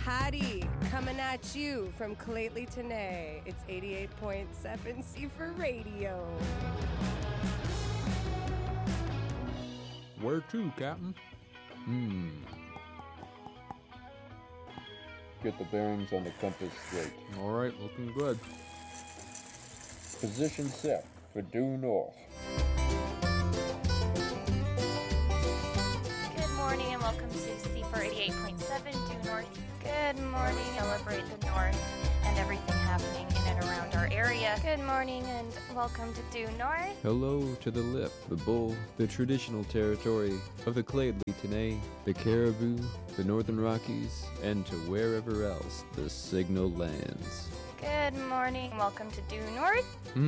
Patty coming at you from Clately Tenay. It's 88.7 Seafer Radio. Where to, Captain? Get the bearings on the compass straight. All right, looking good. Position set for due north. Good morning and welcome to Seafer 88.7 due north. Good morning. Celebrate the north and everything happening in and around our area. Good morning and welcome to due north. Hello to the Lip, the Bull, the traditional territory of the Clately Tenay, the Caribou, the Northern Rockies, and to wherever else the signal lands. Good morning. Welcome to due north.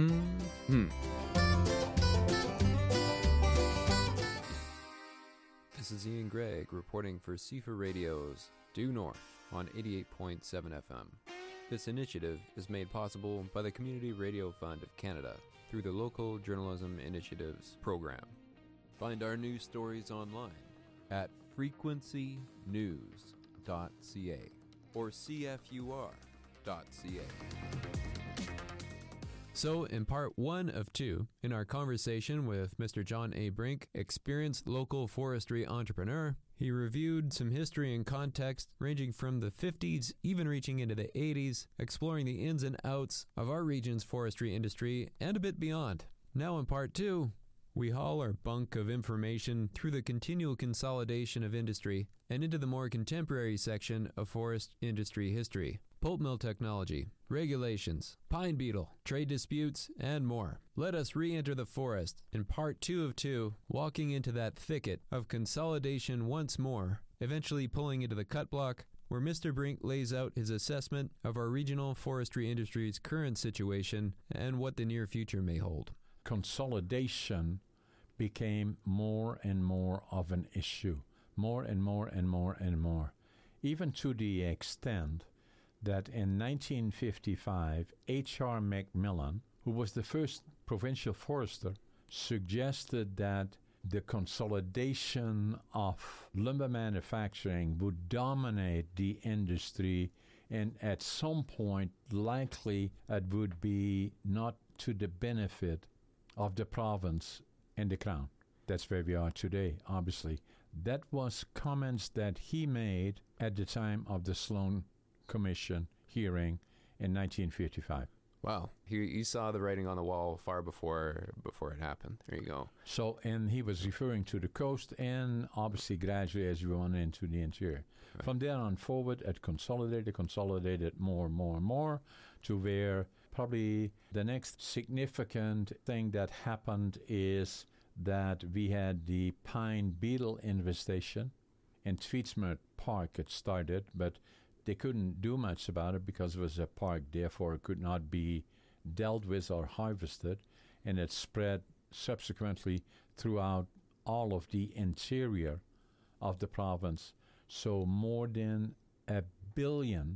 This is Ian Gregg reporting for Seafer Radio's Due North on 88.7 FM. This initiative is made possible by the Community Radio Fund of Canada through the Local Journalism Initiatives program. Find our news stories online at frequencynews.ca or cfur.ca. So, in part 1 of 2, in our conversation with Mr. John A. Brink, experienced local forestry entrepreneur, he reviewed some history and context ranging from the 50s, even reaching into the 80s, exploring the ins and outs of our region's forestry industry and a bit beyond. Now in part 2, we haul our bunk of information through the continual consolidation of industry and into the more contemporary section of forest industry history. Pulp mill technology, regulations, pine beetle, trade disputes, and more. Let us re-enter the forest in part 2 of 2, walking into that thicket of consolidation once more, eventually pulling into the cut block, where Mr. Brink lays out his assessment of our regional forestry industry's current situation and what the near future may hold. Consolidation became more and more of an issue, more and more and more and more, even to the extent that in 1955, H.R. McMillan, who was the first provincial forester, suggested that the consolidation of lumber manufacturing would dominate the industry, and at some point, likely, it would be not to the benefit of the province and the Crown. That's where we are today, obviously. That was comments that he made at the time of the Sloan Commission hearing in 1955. Wow. You saw the writing on the wall far before it happened. There you go. So, and he was referring to the coast and obviously gradually as we went into the interior. Right. From there on forward, it consolidated more to where probably the next significant thing that happened is that we had the pine beetle infestation in Tweedsmuir Park. It started, but they couldn't do much about it because it was a park, therefore it could not be dealt with or harvested, and it spread subsequently throughout all of the interior of the province. So more than a billion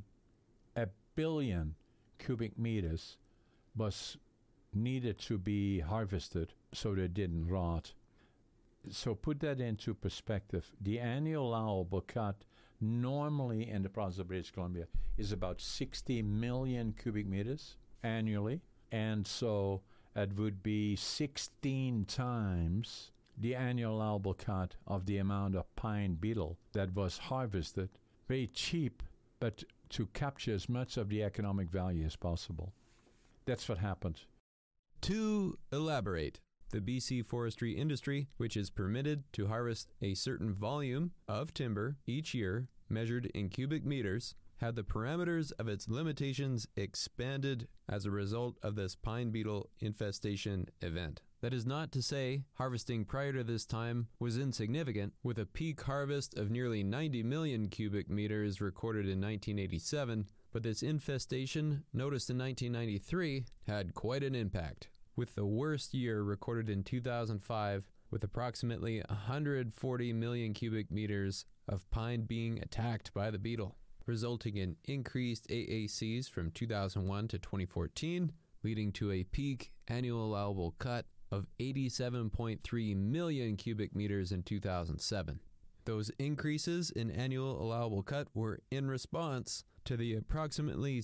cubic meters was needed to be harvested so they didn't rot. So put that into perspective. The annual allowable cut normally in the province of British Columbia is about 60 million cubic meters annually. And so it would be 16 times the annual allowable cut of the amount of pine beetle that was harvested. Very cheap, but to capture as much of the economic value as possible. That's what happened. To elaborate, the BC forestry industry, which is permitted to harvest a certain volume of timber each year, measured in cubic meters, had the parameters of its limitations expanded as a result of this pine beetle infestation event. That is not to say harvesting prior to this time was insignificant, with a peak harvest of nearly 90 million cubic meters recorded in 1987, but this infestation, noticed in 1993, had quite an impact, with the worst year recorded in 2005, with approximately 140 million cubic meters of pine being attacked by the beetle, resulting in increased AACs from 2001 to 2014, leading to a peak annual allowable cut of 87.3 million cubic meters in 2007. Those increases in annual allowable cut were in response to the approximately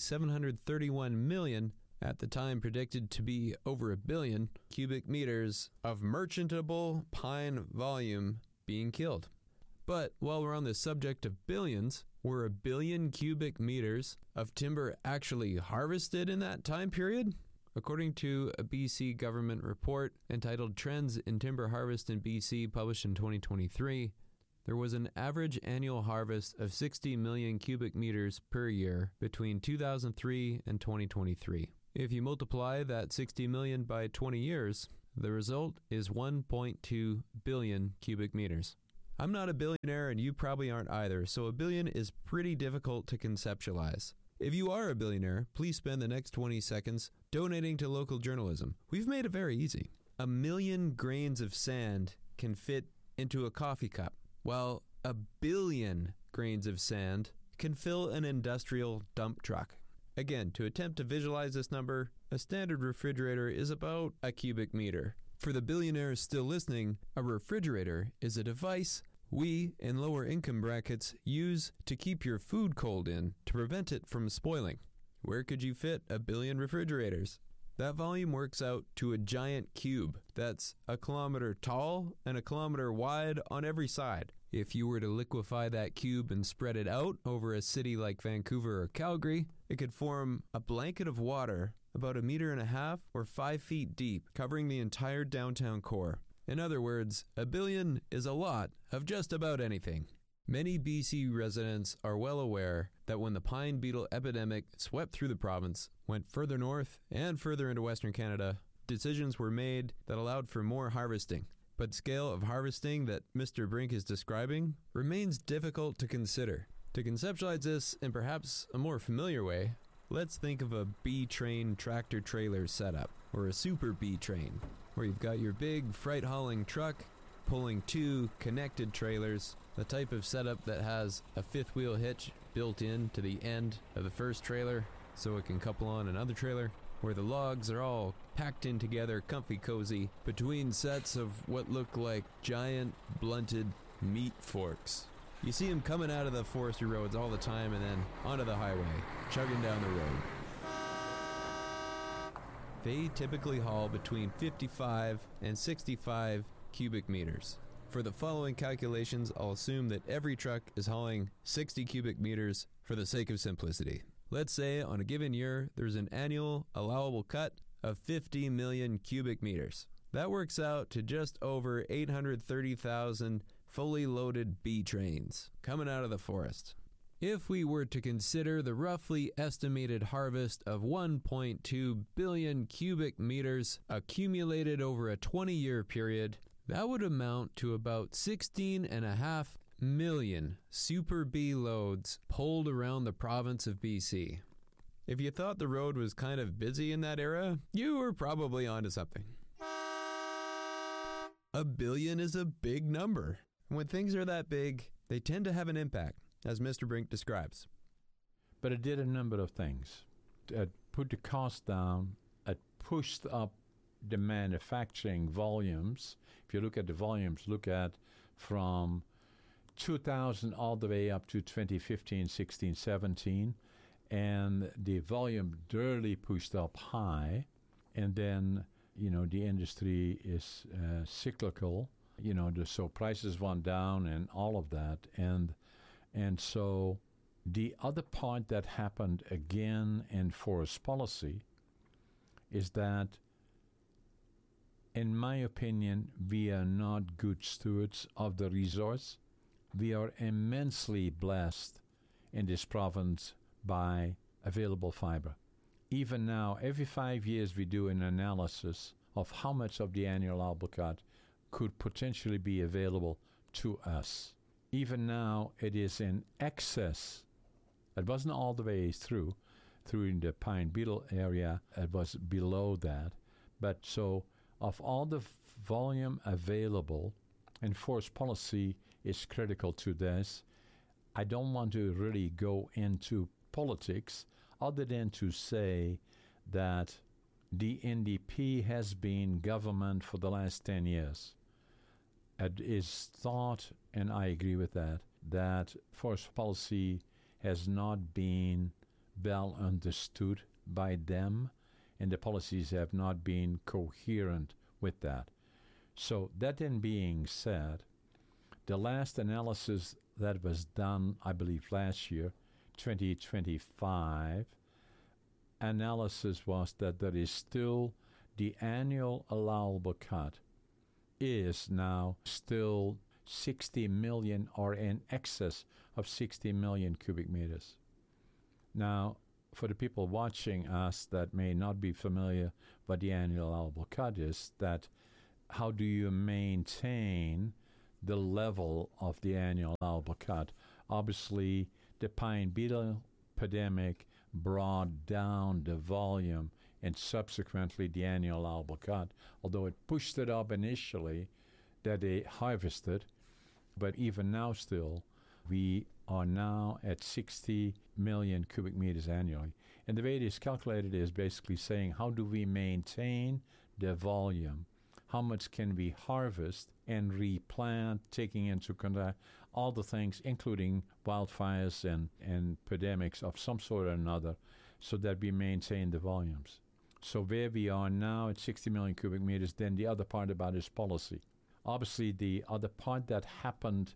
731 million, at the time predicted to be over 1 billion, cubic meters of merchantable pine volume being killed. But while we're on the subject of billions, were 1 billion cubic meters of timber actually harvested in that time period? According to a BC government report entitled Trends in Timber Harvest in BC, published in 2023, there was an average annual harvest of 60 million cubic meters per year between 2003 and 2023. If you multiply that 60 million by 20 years, the result is 1.2 billion cubic meters. I'm not a billionaire and you probably aren't either, so 1 billion is pretty difficult to conceptualize. If you are a billionaire, please spend the next 20 seconds donating to local journalism. We've made it very easy. 1 million grains of sand can fit into a coffee cup, while 1 billion grains of sand can fill an industrial dump truck. Again, to attempt to visualize this number, a standard refrigerator is about a cubic meter. For the billionaires still listening, a refrigerator is a device we, in lower income brackets, use to keep your food cold in to prevent it from spoiling. Where could you fit 1 billion refrigerators? That volume works out to a giant cube that's 1 kilometer tall and 1 kilometer wide on every side. If you were to liquefy that cube and spread it out over a city like Vancouver or Calgary, it could form a blanket of water about 1.5 meters or 5 feet deep, covering the entire downtown core. In other words, 1 billion is a lot of just about anything. Many BC residents are well aware that when the pine beetle epidemic swept through the province, went further north and further into Western Canada, decisions were made that allowed for more harvesting. But scale of harvesting that Mr. Brink is describing remains difficult to consider. To conceptualize this in perhaps a more familiar way, let's think of a B-train tractor trailer setup, or a super B-train, where you've got your big freight hauling truck pulling 2 connected trailers, the type of setup that has a 5th wheel hitch built in to the end of the first trailer so it can couple on another trailer, where the logs are all packed in together comfy cozy between sets of what look like giant blunted meat forks. You see them coming out of the forestry roads all the time and then onto the highway, chugging down the road. They typically haul between 55 and 65 cubic meters. For the following calculations, I'll assume that every truck is hauling 60 cubic meters for the sake of simplicity. Let's say on a given year, there's an annual allowable cut of 50 million cubic meters. That works out to just over 830,000 fully loaded B trains coming out of the forest. If we were to consider the roughly estimated harvest of 1.2 billion cubic meters accumulated over a 20-year period, that would amount to about 16.5 million Super B loads pulled around the province of BC. If you thought the road was kind of busy in that era, you were probably onto something. 1 billion is a big number. And when things are that big, they tend to have an impact, as Mr. Brink describes. But it did a number of things. It put the cost down. It pushed up the manufacturing volumes. If you look at the volumes, look at from 2000 all the way up to 2015, 16, 17. And the volume really pushed up high. And then, the industry is cyclical. So prices went down and all of that. And so the other part that happened again in forest policy is that, in my opinion, we are not good stewards of the resource. We are immensely blessed in this province by available fiber. Even now, every 5 years we do an analysis of how much of the annual allowable cut could potentially be available to us. Even now, it is in excess. It wasn't all the way through in the pine beetle area. It was below that. But so, of all the volume available, and forest policy is critical to this, I don't want to really go into politics other than to say that the NDP has been government for the last 10 years. It is thought, and I agree with that forest policy has not been well understood by them, and the policies have not been coherent with that. So that then being said, the last analysis that was done, I believe last year, 2025, analysis was that there is still the annual allowable cut is now still 60 million or in excess of 60 million cubic meters. Now, for the people watching us that may not be familiar what the annual allowable cut is, that how do you maintain the level of the annual allowable cut? Obviously, the pine beetle epidemic brought down the volume and subsequently the annual allowable cut, although it pushed it up initially that they harvested. But even now still, we are now at 60 million cubic meters annually. And the way it is calculated is basically saying, how do we maintain the volume? How much can we harvest and replant, taking into account all the things, including wildfires and epidemics of some sort or another, so that we maintain the volumes. So where we are now at 60 million cubic meters, then the other part about is policy. Obviously, the other part that happened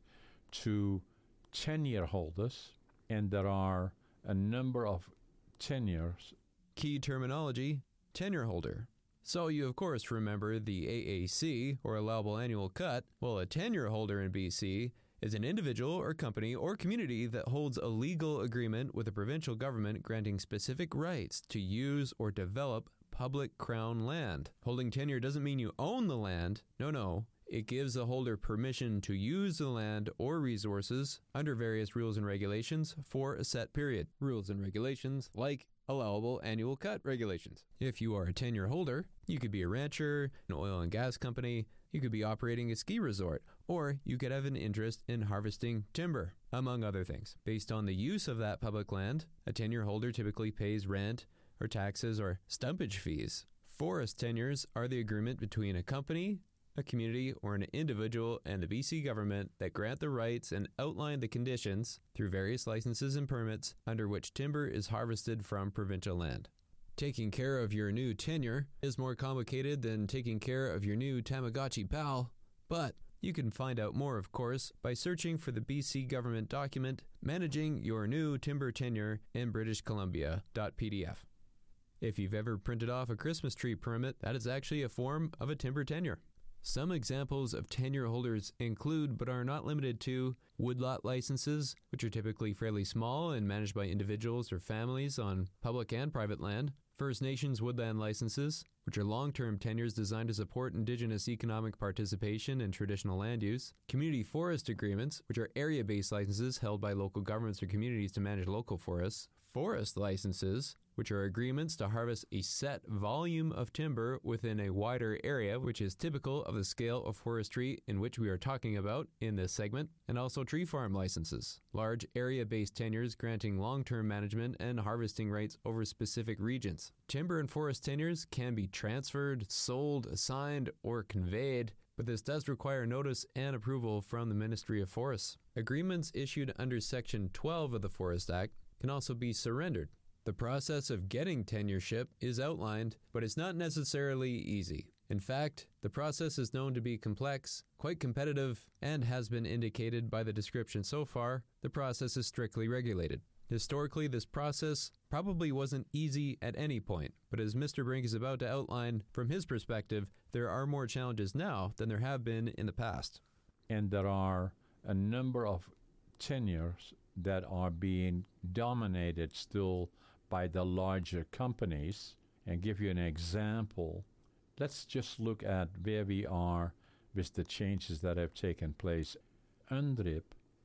to tenure holders, and there are a number of tenures. Key terminology, tenure holder. So you, of course, remember the AAC, or allowable annual cut. Well, a tenure holder in BC is an individual or company or community that holds a legal agreement with a provincial government granting specific rights to use or develop public crown land. Holding tenure doesn't mean you own the land. No. It gives the holder permission to use the land or resources under various rules and regulations for a set period. Rules and regulations like allowable annual cut regulations. If you are a tenure holder, you could be a rancher, an oil and gas company, you could be operating a ski resort, or you could have an interest in harvesting timber, among other things. Based on the use of that public land, a tenure holder typically pays rent or taxes or stumpage fees. Forest tenures are the agreement between a company, a community, or an individual and the BC government that grant the rights and outline the conditions through various licenses and permits under which timber is harvested from provincial land. Taking care of your new tenure is more complicated than taking care of your new Tamagotchi pal, but you can find out more, of course, by searching for the BC government document Managing Your New Timber Tenure in British Columbia.pdf. If you've ever printed off a Christmas tree permit, that is actually a form of a timber tenure. Some examples of tenure holders include, but are not limited to, woodlot licenses, which are typically fairly small and managed by individuals or families on public and private land. First Nations woodland licenses, which are long-term tenures designed to support Indigenous economic participation in traditional land use. Community forest agreements, which are area-based licenses held by local governments or communities to manage local forests. Forest licenses, which are agreements to harvest a set volume of timber within a wider area, which is typical of the scale of forestry in which we are talking about in this segment, and also tree farm licenses, large area-based tenures granting long-term management and harvesting rights over specific regions. Timber and forest tenures can be transferred, sold, assigned, or conveyed, but this does require notice and approval from the Ministry of Forests. Agreements issued under Section 12 of the Forest Act can also be surrendered. The process of getting tenureship is outlined, but it's not necessarily easy. In fact, the process is known to be complex, quite competitive, and has been indicated by the description so far, the process is strictly regulated. Historically, this process probably wasn't easy at any point, but as Mr. Brink is about to outline, from his perspective, there are more challenges now than there have been in the past. And there are a number of tenures that are being dominated still by the larger companies. And give you an example, let's just look at where we are with the changes that have taken place. UNDRIP,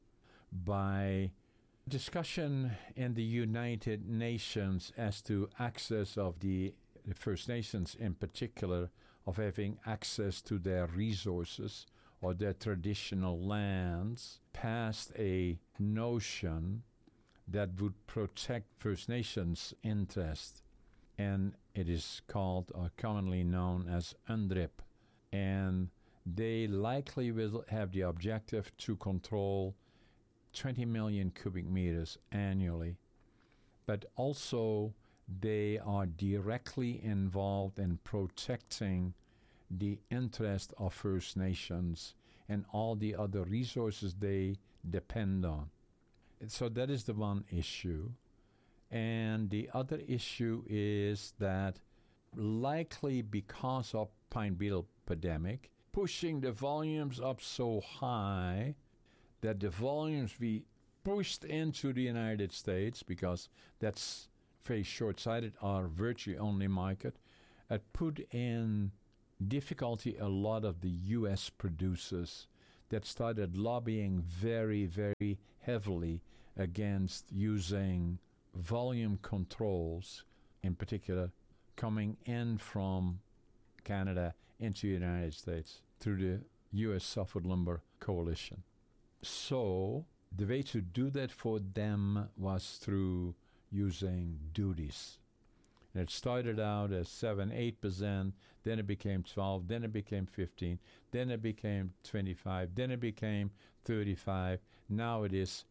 by discussion in the United Nations as to access of the First Nations in particular, of having access to their resources or their traditional lands, passed a notion that would protect First Nations interests, and it is called or commonly known as UNDRIP. And They likely will have the objective to control 20 million cubic meters annually, but also they are directly involved in protecting the interest of First Nations and all the other resources they depend on. So that is the one issue. And the other issue is that likely because of pine beetle epidemic, pushing the volumes up so high that the volumes we pushed into the United States, because that's very short-sighted, our virtually only market, it put in difficulty a lot of the U.S. producers that started lobbying very, very heavily against using volume controls, in particular coming in from Canada into the United States through the U.S. Softwood Lumber Coalition. So the way to do that for them was through using duties. And it started out as 7-8%, then it became 12, then it became 15, then it became 25, then it became 35. Now it is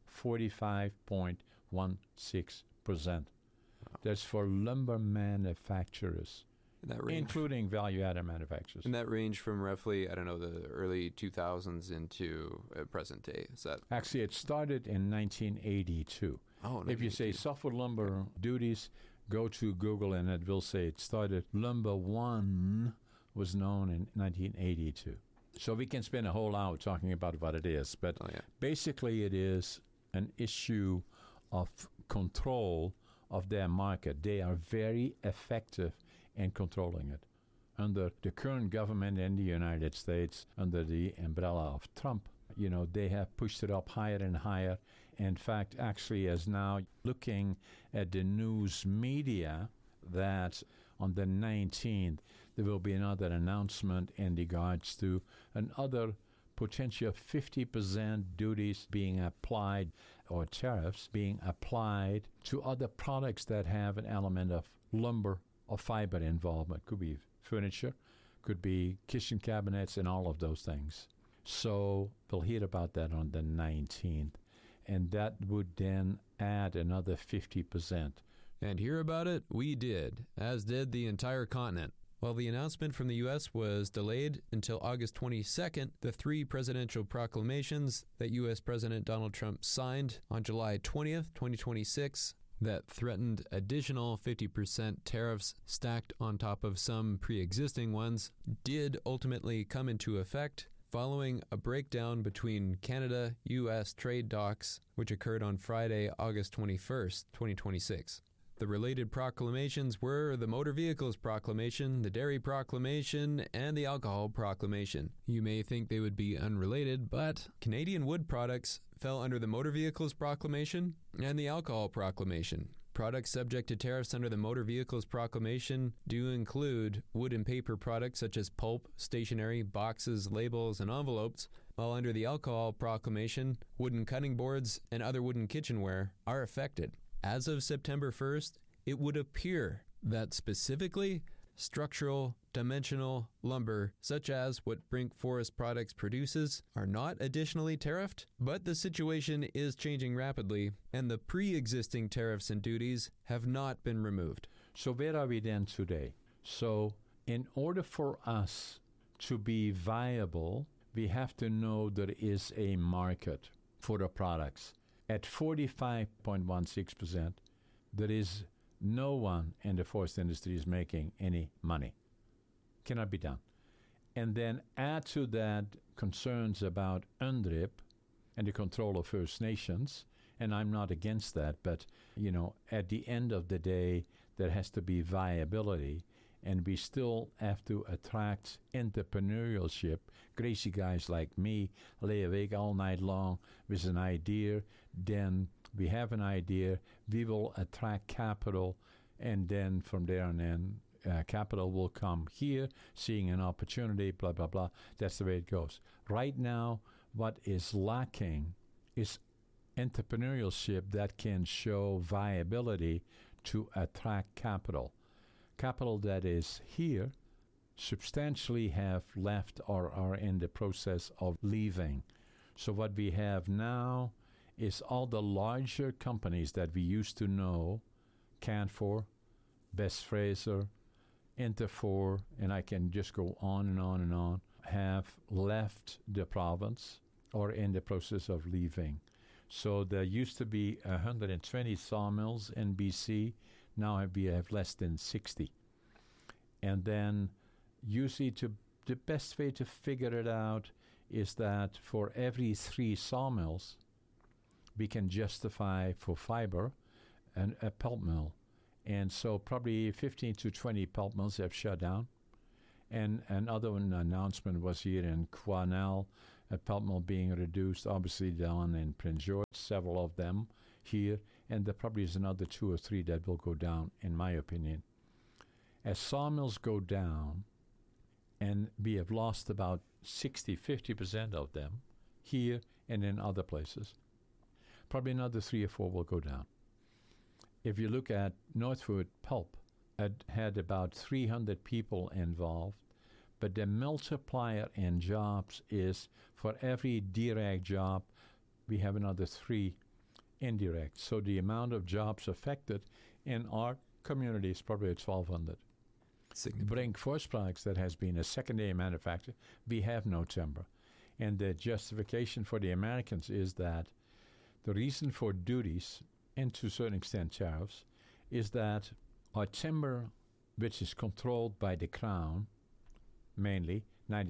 45.16%. Wow. That's for lumber manufacturers, including value-added manufacturers. And that range from roughly, I don't know, the early 2000s into present day. Is that actually, it started in 1982. Oh, if you say softwood lumber duties, go to Google and it will say it started. Lumber One was known in 1982. So we can spend a whole hour talking about what it is, but basically it is an issue of control of their market. They are very effective in controlling it. Under the current government in the United States, under the umbrella of Trump, they have pushed it up higher and higher. In fact, actually, as now looking at the news media, that on the 19th, there will be another announcement in regards to another potential 50% duties being applied, or tariffs being applied to other products that have an element of lumber or fiber involvement. Could be furniture, could be kitchen cabinets, and all of those things. So we'll hear about that on the 19th. And that would then add another 50%. And hear about it we did, as did the entire continent. While the announcement from the U.S. was delayed until August 22nd, the three presidential proclamations that U.S. President Donald Trump signed on July 20th, 2026, that threatened additional 50% tariffs stacked on top of some pre-existing ones, did ultimately come into effect following a breakdown between Canada-U.S. trade talks, which occurred on Friday, August 21st, 2026. The related proclamations were the Motor Vehicles Proclamation, the Dairy Proclamation, and the Alcohol Proclamation. You may think they would be unrelated, but Canadian wood products fell under the Motor Vehicles Proclamation and the Alcohol Proclamation. Products subject to tariffs under the Motor Vehicles Proclamation do include wood and paper products such as pulp, stationery, boxes, labels, and envelopes, while under the Alcohol Proclamation, wooden cutting boards and other wooden kitchenware are affected. As of September 1st, it would appear that specifically structural, dimensional lumber, such as what Brink Forest Products produces, are not additionally tariffed, but the situation is changing rapidly, and the pre-existing tariffs and duties have not been removed. So where are we then today? So in order for us to be viable, we have to know there is a market for the products. At 45.16%, there is no one in the forest industry is making any money. Cannot be done. And then add to that concerns about UNDRIP and the control of First Nations, and I'm not against that, but, at the end of the day, there has to be viability, and we still have to attract entrepreneurship. Crazy guys like me lay awake all night long with an idea, then we have an idea, we will attract capital, and then from there on in, capital will come here, seeing an opportunity, blah, blah, blah. That's the way it goes. Right now, what is lacking is entrepreneurship that can show viability to attract capital. Capital that is here, substantially have left or are in the process of leaving. So what we have now is all the larger companies that we used to know, Canfor, Best Fraser, Interfor, and I can just go on and on and on, have left the province or in the process of leaving. So there used to be 120 sawmills in BC. Now we have less than 60. And then usually the best way to figure it out is that for every 3 sawmills, we can justify for fiber a pulp mill. And so probably 15 to 20 pulp mills have shut down. And another announcement was here in Quesnel, a pulp mill being reduced, obviously down in Prince George, several of them here. And there probably is another 2 or 3 that will go down, in my opinion. As sawmills go down, and we have lost about 50% of them here and in other places, probably another 3 or 4 will go down. If you look at Northwood Pulp, it had about 300 people involved, but the multiplier in jobs is for every direct job, we have another 3 indirect. So the amount of jobs affected in our community is probably 1,200. Brink Forest Products, that has been a secondary manufacturer, we have no timber. And the justification for the Americans is that the reason for duties, and to a certain extent tariffs, is that our timber, which is controlled by the Crown, mainly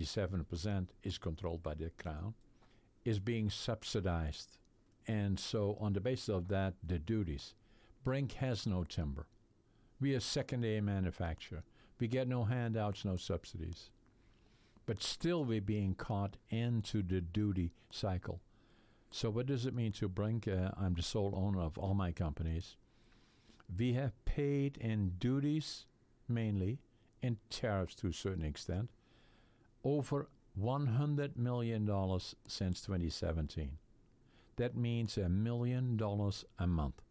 97% is controlled by the Crown, is being subsidized. And so on the basis of that, the duties. Brink has no timber. We are a secondary manufacturer. We get no handouts, no subsidies. But still we're being caught into the duty cycle. So what does it mean to Brink? I'm the sole owner of all my companies. We have paid in duties, mainly, in tariffs to a certain extent, over $100 million since 2017. That means $1 million a month,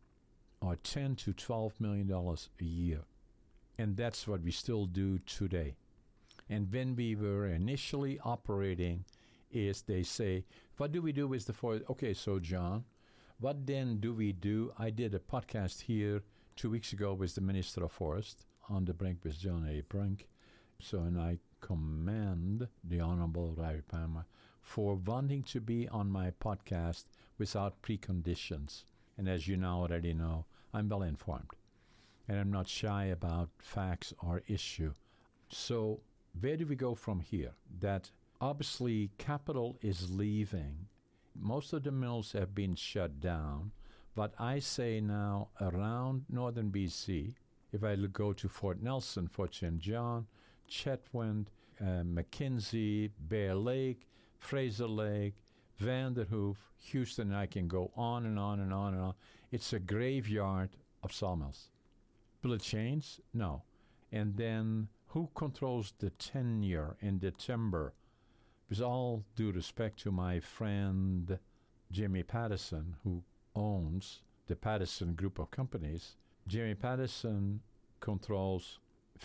or $10 to $12 million a year. And that's what we still do today. And when we were initially operating, is they say, what do we do with the forest? Okay, so John, what then do we do? I did a podcast here 2 weeks ago with the Minister of Forest on the Brink with John A. Brink. So, and I commend the Honorable Larry Palmer for wanting to be on my podcast without preconditions. And as you now already know, I'm well informed. And I'm not shy about facts or issue. So where do we go from here? That obviously capital is leaving. Most of the mills have been shut down. But I say now around northern BC, if I go to Fort Nelson, Fort St. John, Chetwynd, McKinsey, Bear Lake, Fraser Lake, Vanderhoof, Houston, I can go on and on and on and on. It's a graveyard of sawmills. Will it change? No. And then who controls the tenure in the timber? With all due respect to my friend Jimmy Patterson, who owns the Patterson Group of companies, Jimmy Patterson controls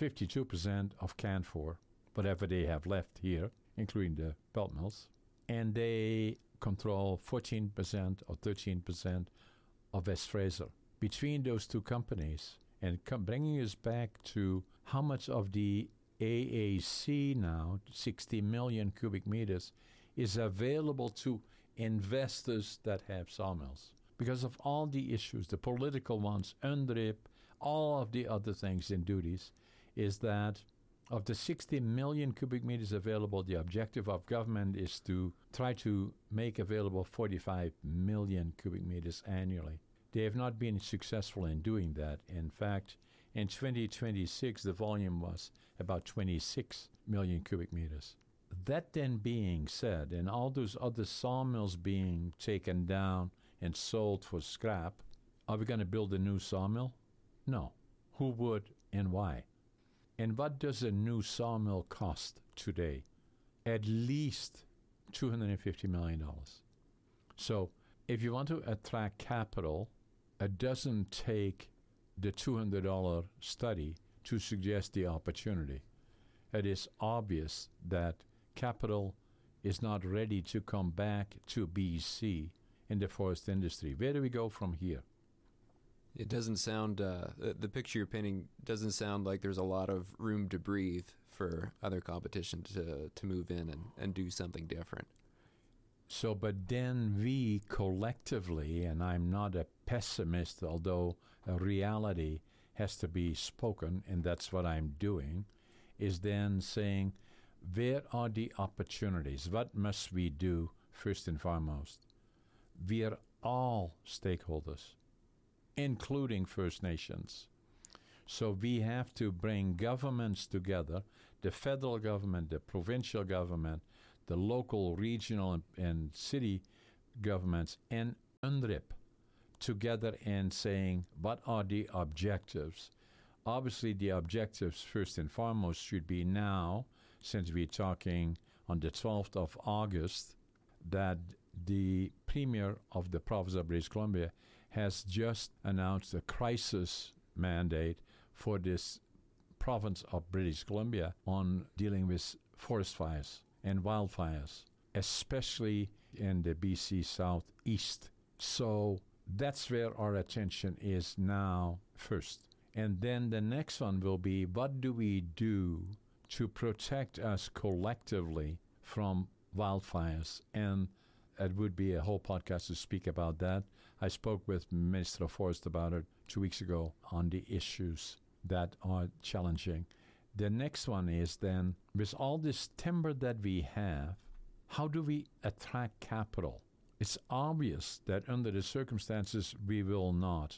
52% of Canfor, whatever they have left here, including the pulp mills, and they control 14% or 13% of West Fraser. Between those two companies, and bringing us back to how much of the AAC now, 60 million cubic meters, is available to investors that have sawmills. Because of all the issues, the political ones, UNDRIP, all of the other things in duties, is that of the 60 million cubic meters available, the objective of government is to try to make available 45 million cubic meters annually. They have not been successful in doing that. In fact, in 2026, the volume was about 26 million cubic meters. That then being said, and all those other sawmills being taken down and sold for scrap, are we going to build a new sawmill? No. Who would and why? And what does a new sawmill cost today? At least $250 million. So if you want to attract capital, it doesn't take the $200 study to suggest the opportunity. it is obvious that capital is not ready to come back to BC in the forest industry. Where do we go from here? It doesn't sound, the picture you're painting doesn't sound like there's a lot of room to breathe for other competition to move in and do something different. So, but then we collectively, and I'm not a pessimist, although a reality has to be spoken, and that's what I'm doing, is then saying, where are the opportunities? What must we do first and foremost? We are all stakeholders, including First Nations. So we have to bring governments together, the federal government, the provincial government, the local, regional, and city governments, and UNDRIP together and saying, what are the objectives? Obviously, the objectives, first and foremost, should be now, since we're talking on the 12th of August, that the Premier of the province of British Columbia has just announced a crisis mandate for this province of British Columbia on dealing with forest fires and wildfires, especially in the BC Southeast. So that's where our attention is now first. And then the next one will be, what do we do to protect us collectively from wildfires? And it would be a whole podcast to speak about that. I spoke with Minister of Forest about it 2 weeks ago on the issues that are challenging. The next one is then, with all this timber that we have, how do we attract capital? It's obvious that under the circumstances we will not.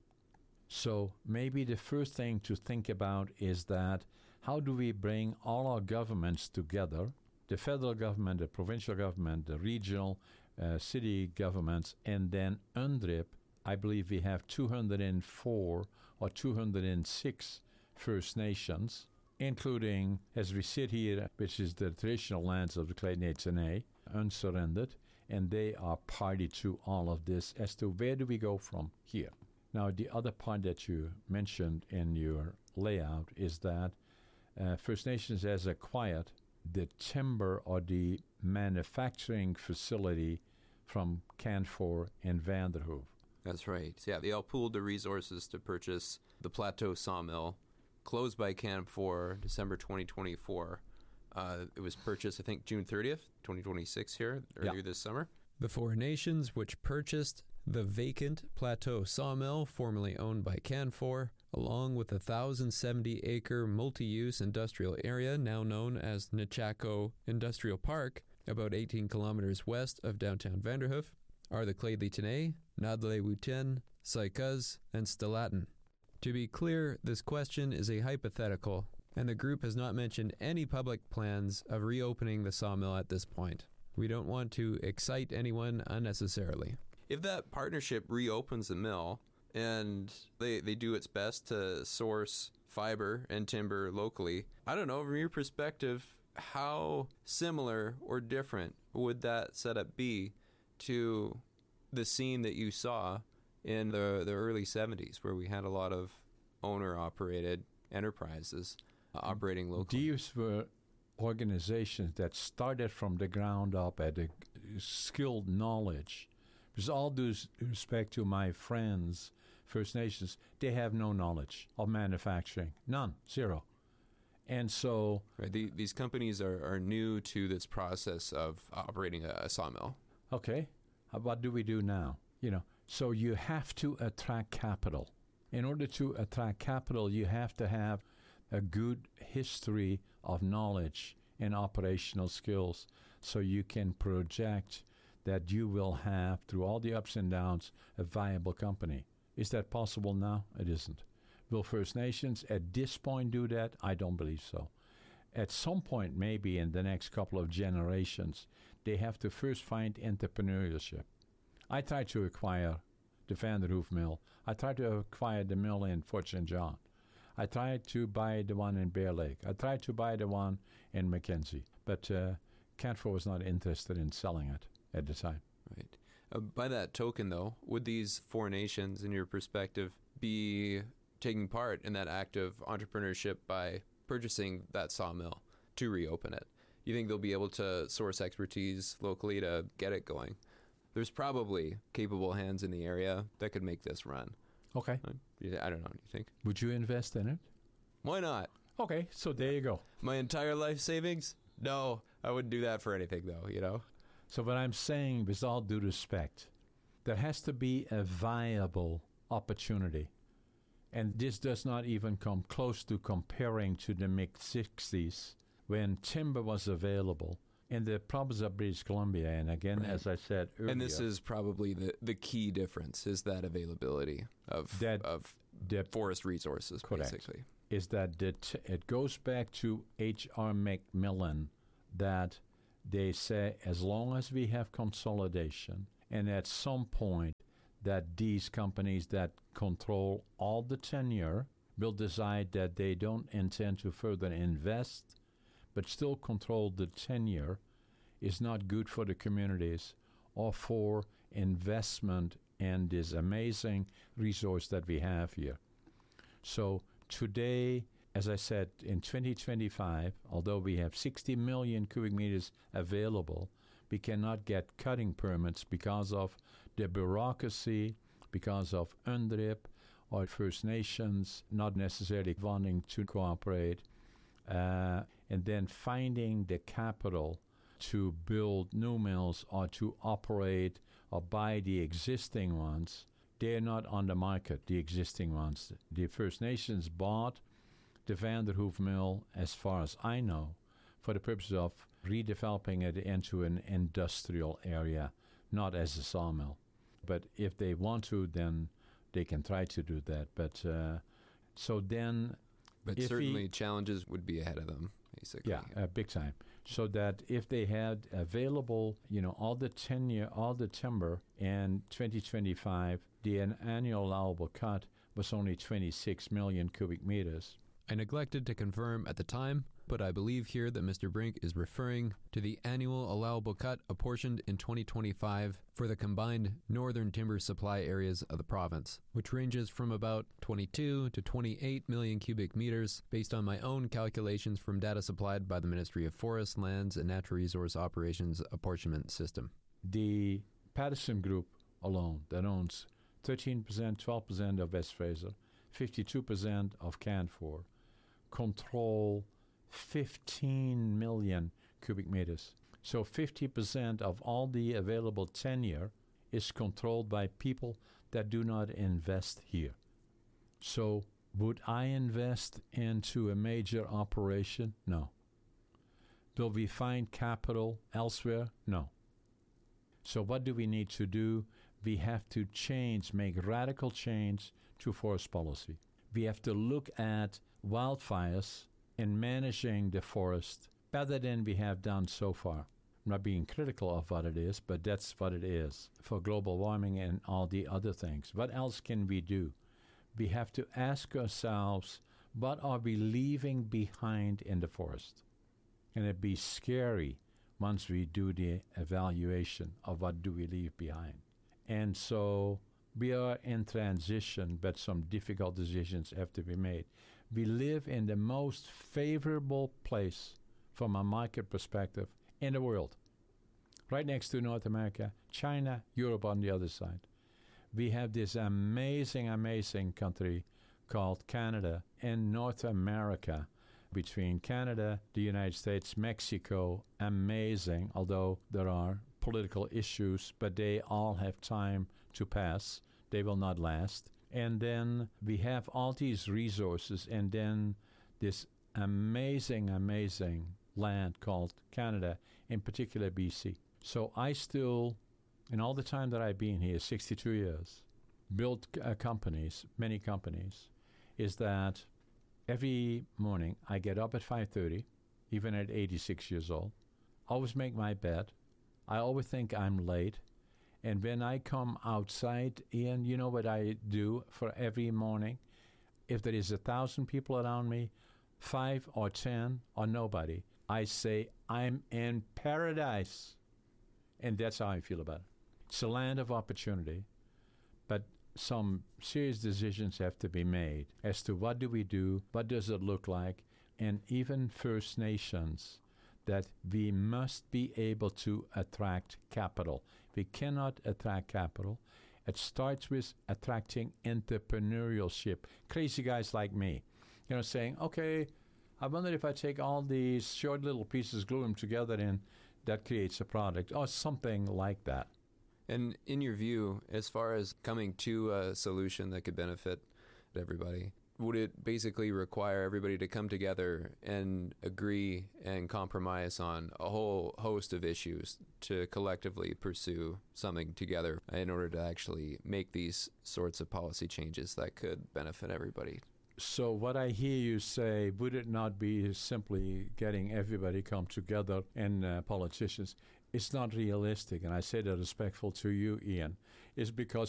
So maybe the first thing to think about is that how do we bring all our governments together, the federal government, the provincial government, the regional, city governments, and then UNDRIP. I believe we have 204 or 206 First Nations, including, as we sit here, which is the traditional lands of the Clayton Etienne, unsurrendered, and they are party to all of this as to where do we go from here. Now, the other part that you mentioned in your layout is that First Nations has acquired the timber or the manufacturing facility from Canfor in Vanderhoof. That's right. Yeah, they all pooled the resources to purchase the Plateau Sawmill, closed by Canfor December 2024. It was purchased, I think, June 30th, 2026 here, earlier this summer. The Four Nations, which purchased the vacant Plateau Sawmill, formerly owned by Canfor, along with a 1,070-acre multi-use industrial area now known as Nechako Industrial Park, about 18 kilometers west of downtown Vanderhoof, are the Clayton, Nadle-Wuten, Saikaz, and Stellatin. To be clear, this question is a hypothetical, and the group has not mentioned any public plans of reopening the sawmill at this point. We don't want to excite anyone unnecessarily. If that partnership reopens the mill and they do its best to source fiber and timber locally, I don't know, from your perspective, how similar or different would that setup be to the scene that you saw in the early 70s, where we had a lot of owner-operated enterprises operating locally? These were organizations that started from the ground up at a skilled knowledge. With all due respect to my friends, First Nations, they have no knowledge of manufacturing. None. Zero. And so... Right, these companies are new to this process of operating a sawmill. Okay. What do we do now? So you have to attract capital. In order to attract capital, you have to have a good history of knowledge and operational skills so you can project that you will have, through all the ups and downs, a viable company. Is that possible now? It isn't. Will First Nations at this point do that? I don't believe so. At some point, maybe in the next couple of generations, they have to first find entrepreneurship. I tried to acquire the Vanderhoof mill. I tried to acquire the mill in Fort St. John. I tried to buy the one in Bear Lake. I tried to buy the one in Mackenzie. But Canfor was not interested in selling it at the time. Right. By that token, though, would these Four Nations, in your perspective, be taking part in that act of entrepreneurship by purchasing that sawmill to reopen it? You think they'll be able to source expertise locally to get it going? There's probably capable hands in the area that could make this run. Okay. I don't know. Do you think? Would you invest in it? Why not? Okay, so there you go. My entire life savings? No, I wouldn't do that for anything, though, you know? So what I'm saying, with all due respect, there has to be a viable opportunity. And this does not even come close to comparing to the mid-60s when timber was available in the province of British Columbia. And again, Right. as I said earlier... And this is probably the key difference, is that availability of the forest resources, Correct. basically. is that it goes back to H.R. Macmillan, that they say as long as we have consolidation, and at some point that these companies that control all the tenure will decide that they don't intend to further invest, but still control the tenure, is not good for the communities or for investment in this amazing resource that we have here. So today, as I said, in 2025, although we have 60 million cubic meters available, we cannot get cutting permits because of the bureaucracy, because of UNDRIP or First Nations not necessarily wanting to cooperate, and then finding the capital to build new mills or to operate or buy the existing ones. They're not on the market, the existing ones. The First Nations bought the Vanderhoof mill, as far as I know, for the purpose of redeveloping it into an industrial area, not as a sawmill. But if they want to, then they can try to do that. But so then... But certainly challenges would be ahead of them, basically. Yeah, big time. So that if they had available, all the tenure, all the timber in 2025, the annual allowable cut was only 26 million cubic meters. I neglected to confirm at the time, but I believe here that Mr. Brink is referring to the annual allowable cut apportioned in 2025 for the combined northern timber supply areas of the province, which ranges from about 22 to 28 million cubic meters based on my own calculations from data supplied by the Ministry of Forests, Lands, and Natural Resource Operations apportionment system. The Patterson Group alone, that owns 13%, 12% of West Fraser, 52% of Canfor, control 15 million cubic meters. So 50% of all the available tenure is controlled by people that do not invest here. So would I invest into a major operation? No. Will we find capital elsewhere? No. So what do we need to do? We have to make radical change to forest policy. We have to look at wildfires and managing the forest better than we have done so far. I'm not being critical of what it is, but that's what it is for global warming and all the other things. What else can we do? We have to ask ourselves, what are we leaving behind in the forest? And it'd be scary once we do the evaluation of what do we leave behind. And so we are in transition, but some difficult decisions have to be made. We live in the most favorable place from a market perspective in the world. Right next to North America, China, Europe on the other side. We have this amazing, amazing country called Canada and North America. Between Canada, the United States, Mexico, amazing, although there are political issues, but they all have time to pass. They will not last. And then we have all these resources, and then this amazing, amazing land called Canada, in particular BC. So I still, in all the time that I've been here, 62 years, built companies, many companies, is that every morning I get up at 5:30, even at 86 years old, always make my bed. I always think I'm late. And when I come outside, Ian, you know what I do for every morning? If there is 1,000 people around me, 5 or 10 or nobody, I say, I'm in paradise. And that's how I feel about it. It's a land of opportunity, but some serious decisions have to be made as to what do we do, what does it look like, and even First Nations that we must be able to attract capital. We cannot attract capital. It starts with attracting entrepreneurship. Crazy guys like me, saying, okay, I wonder if I take all these short little pieces, glue them together, and that creates a product, or something like that. And in your view, as far as coming to a solution that could benefit everybody, would it basically require everybody to come together and agree and compromise on a whole host of issues to collectively pursue something together in order to actually make these sorts of policy changes that could benefit everybody? So what I hear you say, would it not be simply getting everybody come together and politicians? It's not realistic, and I say that respectful to you, Ian. It's because